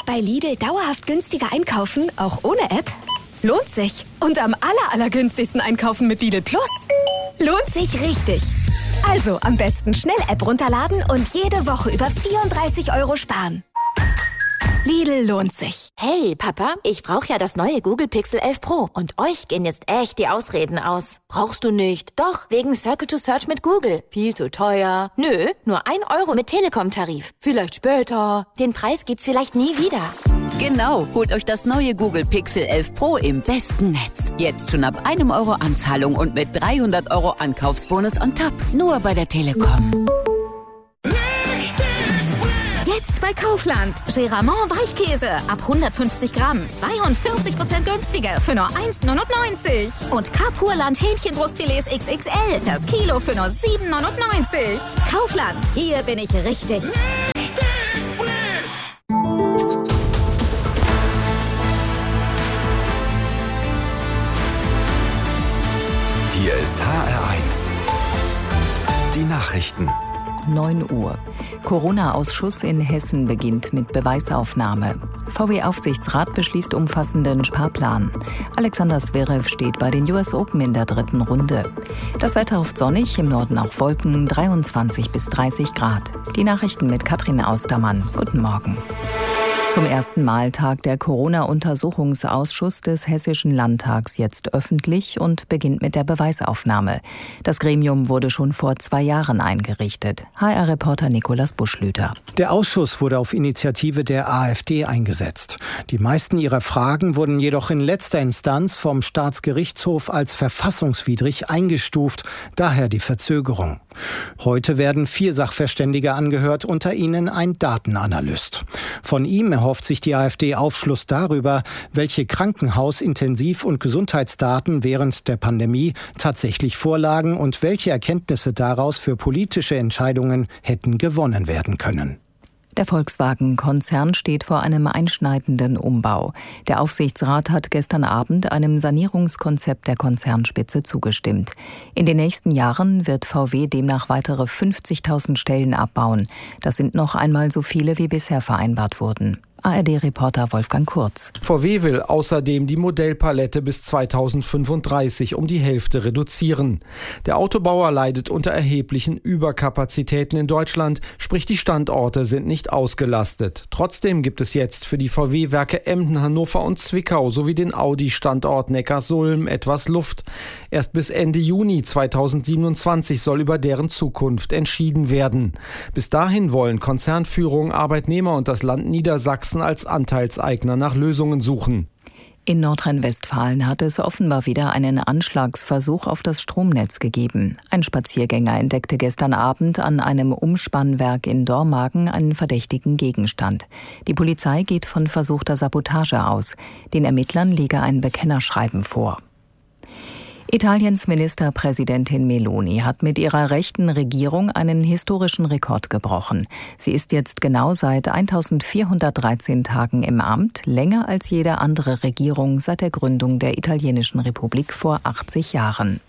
Bei Lidl dauerhaft günstiger einkaufen, auch ohne App? Lohnt sich. Und am allergünstigsten einkaufen mit Lidl Plus. Lohnt sich richtig. Also am besten schnell App runterladen und jede Woche über 34 € sparen. Lidl lohnt sich. Hey Papa, ich brauche ja das neue Google Pixel 11 Pro und euch gehen jetzt echt die Ausreden aus. Brauchst du nicht? Doch, wegen Circle to Search mit Google. Viel zu teuer. Nö, nur 1 € mit Telekom-Tarif. Vielleicht später. Den Preis gibt's vielleicht nie wieder. Genau, holt euch das neue Google Pixel 11 Pro im besten Netz. Jetzt schon ab 1 € Anzahlung und mit 300 € Ankaufsbonus on top. Nur bei der Telekom. Jetzt bei Kaufland. Geramont Weichkäse ab 150 Gramm. 42% günstiger für nur 1,99 €. Und Carpurland Hähnchenbrustfilets XXL. Das Kilo für nur 7,99 €. Kaufland. Hier bin ich richtig. Hier ist HR1. Die Nachrichten. 9 Uhr. Corona-Ausschuss in Hessen beginnt mit Beweisaufnahme. VW-Aufsichtsrat beschließt umfassenden Sparplan. Alexander Zverev steht bei den US Open in der 3. Runde. Das Wetter oft sonnig, im Norden auch Wolken, 23 bis 30 Grad. Die Nachrichten mit Katrin Austermann. Guten Morgen. Zum ersten Mal tagt der Corona-Untersuchungsausschuss des Hessischen Landtags jetzt öffentlich und beginnt mit der Beweisaufnahme. Das Gremium wurde schon vor 2 Jahren eingerichtet. HR-Reporter Nikolaus Buschlüter. Der Ausschuss wurde auf Initiative der AfD eingesetzt. Die meisten ihrer Fragen wurden jedoch in letzter Instanz vom Staatsgerichtshof als verfassungswidrig eingestuft, daher die Verzögerung. Heute werden 4 Sachverständige angehört, unter ihnen ein Datenanalyst. Von ihm erhofft sich die AfD Aufschluss darüber, welche Krankenhaus-, Intensiv- und Gesundheitsdaten während der Pandemie tatsächlich vorlagen und welche Erkenntnisse daraus für politische Entscheidungen hätten gewonnen werden können. Der Volkswagen-Konzern steht vor einem einschneidenden Umbau. Der Aufsichtsrat hat gestern Abend einem Sanierungskonzept der Konzernspitze zugestimmt. In den nächsten Jahren wird VW demnach weitere 50.000 Stellen abbauen. Das sind noch einmal so viele, wie bisher vereinbart wurden. ARD-Reporter Wolfgang Kurz. VW will außerdem die Modellpalette bis 2035 um die Hälfte reduzieren. Der Autobauer leidet unter erheblichen Überkapazitäten in Deutschland, sprich die Standorte sind nicht ausgelastet. Trotzdem gibt es jetzt für die VW-Werke Emden, Hannover und Zwickau sowie den Audi-Standort Neckarsulm etwas Luft. Erst bis Ende Juni 2027 soll über deren Zukunft entschieden werden. Bis dahin wollen Konzernführung, Arbeitnehmer und das Land Niedersachsen als Anteilseigner nach Lösungen suchen. In Nordrhein-Westfalen hat es offenbar wieder einen Anschlagsversuch auf das Stromnetz gegeben. Ein Spaziergänger entdeckte gestern Abend an einem Umspannwerk in Dormagen einen verdächtigen Gegenstand. Die Polizei geht von versuchter Sabotage aus. Den Ermittlern liege ein Bekennerschreiben vor. Italiens Ministerpräsidentin Meloni hat mit ihrer rechten Regierung einen historischen Rekord gebrochen. Sie ist jetzt genau seit 1413 Tagen im Amt, länger als jede andere Regierung seit der Gründung der italienischen Republik vor 80 Jahren.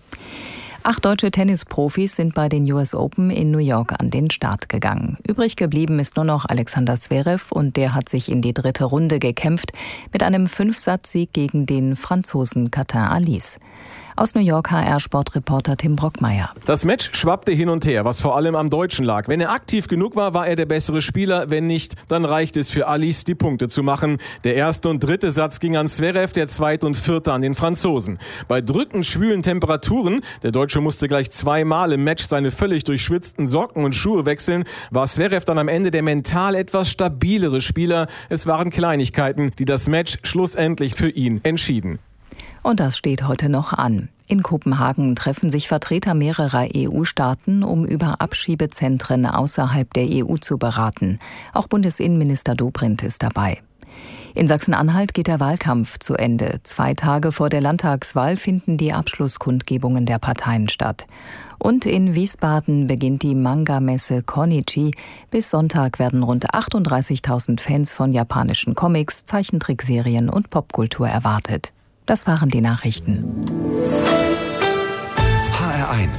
8 deutsche Tennisprofis sind bei den US Open in New York an den Start gegangen. Übrig geblieben ist nur noch Alexander Zverev und der hat sich in die 3. Runde gekämpft mit einem 5-Satz-Sieg gegen den Franzosen Quentin Halys. Aus New York HR-Sportreporter Tim Brockmeier. Das Match schwappte hin und her, was vor allem am Deutschen lag. Wenn er aktiv genug war, war er der bessere Spieler. Wenn nicht, dann reicht es für Halys, die Punkte zu machen. Der 1. und 3. Satz ging an Zverev, der 2. und 4. an den Franzosen. Bei drückend schwülen Temperaturen, der Deutsche musste gleich 2-mal im Match seine völlig durchschwitzten Socken und Schuhe wechseln, war Zverev dann am Ende der mental etwas stabilere Spieler. Es waren Kleinigkeiten, die das Match schlussendlich für ihn entschieden. Und das steht heute noch an. In Kopenhagen treffen sich Vertreter mehrerer EU-Staaten, um über Abschiebezentren außerhalb der EU zu beraten. Auch Bundesinnenminister Dobrindt ist dabei. In Sachsen-Anhalt geht der Wahlkampf zu Ende. 2 Tage vor der Landtagswahl finden die Abschlusskundgebungen der Parteien statt. Und in Wiesbaden beginnt die Manga-Messe Konichi. Bis Sonntag werden rund 38.000 Fans von japanischen Comics, Zeichentrickserien und Popkultur erwartet. Das waren die Nachrichten. HR1,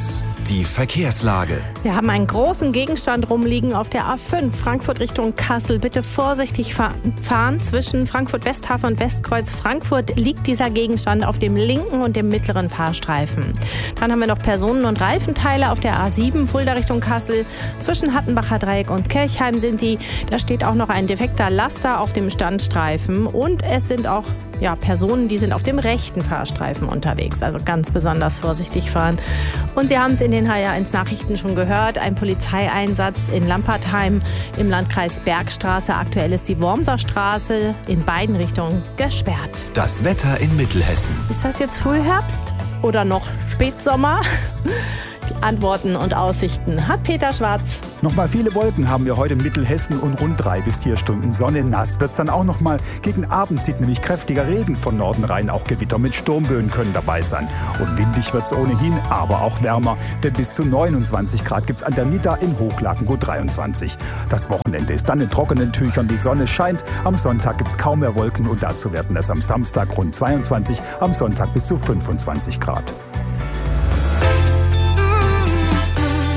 Die Verkehrslage. Wir haben einen großen Gegenstand rumliegen auf der A5 Frankfurt Richtung Kassel. Bitte vorsichtig fahren. Zwischen Frankfurt Westhafen und Westkreuz Frankfurt liegt dieser Gegenstand auf dem linken und dem mittleren Fahrstreifen. Dann haben wir noch Personen- und Reifenteile auf der A7 Fulda Richtung Kassel. Zwischen Hattenbacher Dreieck und Kirchheim sind die. Da steht auch noch ein defekter Laster auf dem Standstreifen. Und es sind auch Personen, die sind auf dem rechten Fahrstreifen unterwegs. Also ganz besonders vorsichtig fahren. Und Sie haben es in den HR1 Nachrichten schon gehört. Ein Polizeieinsatz in Lampertheim im Landkreis Bergstraße. Aktuell ist die Wormser Straße in beiden Richtungen gesperrt. Das Wetter in Mittelhessen. Ist das jetzt Frühherbst oder noch Spätsommer? Die Antworten und Aussichten hat Peter Schwarz. Nochmal viele Wolken haben wir heute in Mittelhessen und rund 3 bis 4 Stunden Sonne. Nass wird's dann auch nochmal. Gegen Abend zieht nämlich kräftiger Regen von Norden rein. Auch Gewitter mit Sturmböen können dabei sein. Und windig wird's ohnehin, aber auch wärmer. Denn bis zu 29 Grad gibt's an der Nidda, in Hochlagen gut 23. Das Wochenende ist dann in trockenen Tüchern. Die Sonne scheint. Am Sonntag gibt's kaum mehr Wolken. Und dazu werden es am Samstag rund 22, am Sonntag bis zu 25 Grad.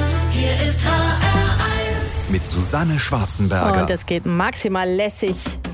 Mit Susanne Schwarzenberger. Und es geht maximal lässig